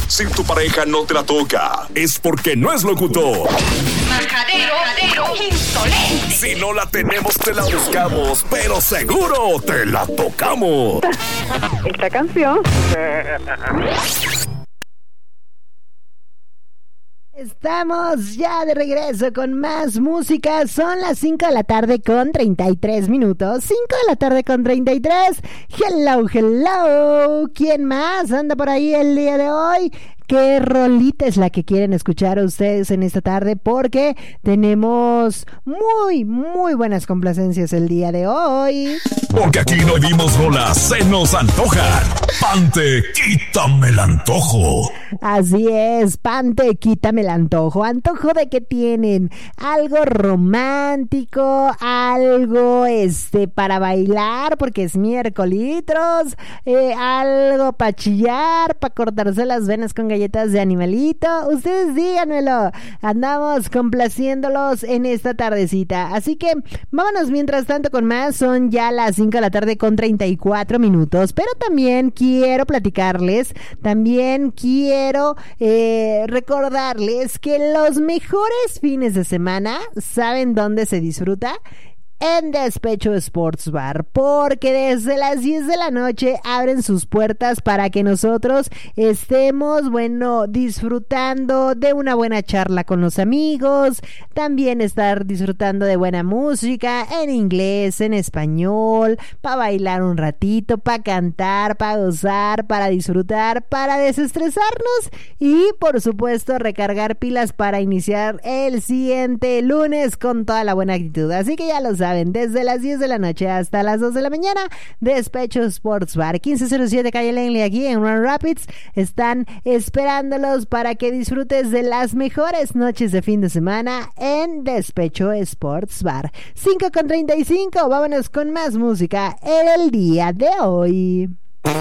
Si tu pareja no te la toca, es porque no es locutor. Majadero, insolente. Si no la tenemos, te la buscamos, pero seguro te la tocamos. Esta canción. Estamos ya de regreso con más música. Son las 5 de la tarde con 33 minutos. 5 de la tarde con 33. Hello, hello. ¿Quién más anda por ahí el día de hoy? ¿Qué rolita es la que quieren escuchar ustedes en esta tarde? Porque tenemos muy, muy buenas complacencias el día de hoy. Porque aquí no vimos rolas, se nos antojan. Pante, quítame el antojo. Así es, Pante, quítame el antojo. ¿Antojo de qué tienen? Algo romántico, algo para bailar, porque es miércolitros, algo para chillar, para cortarse las venas con galletas de animalito. Ustedes díganmelo. Andamos complaciéndolos en esta tardecita. Así que vámonos mientras tanto con más. Son ya las 5 de la tarde con 34 minutos. Pero también quiero platicarles, también quiero recordarles que los mejores fines de semana, ¿saben dónde se disfruta? En Despecho Sports Bar, porque desde las 10 de la noche abren sus puertas para que nosotros estemos, disfrutando de una buena charla con los amigos, también estar disfrutando de buena música en inglés, en español, para bailar un ratito, para cantar, para gozar, para disfrutar, para desestresarnos y por supuesto recargar pilas para iniciar el siguiente lunes con toda la buena actitud. Así que ya lo saben, desde las 10 de la noche hasta las 2 de la mañana, Despecho Sports Bar, 1507 Calle Langley, aquí en Grand Rapids, están esperándolos para que disfrutes de las mejores noches de fin de semana en Despecho Sports Bar. 5:35, vámonos con más música el día de hoy.